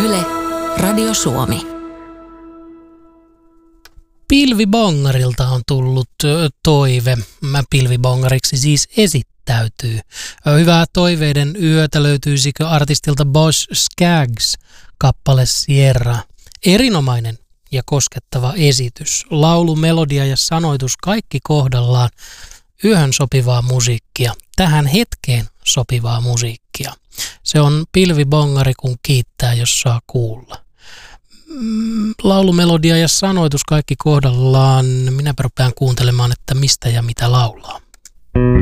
Yle, Radio Suomi. Pilvibongarilta on tullut toive. Mä pilvibongariksi siis esittäytyy. Hyvää toiveiden yötä löytyisikö artistilta Boss Skaggs kappale Sierra. Erinomainen ja koskettava esitys. Laulu, melodia ja sanoitus kaikki kohdallaan. Yöhön sopivaa musiikkia. Tähän hetkeen sopivaa musiikkia. Se on pilvibongari, kun kiittää, jos saa kuulla. Laulumelodia ja sanoitus kaikki kohdallaan. Minäpä rupean kuuntelemaan, että mistä ja mitä laulaa.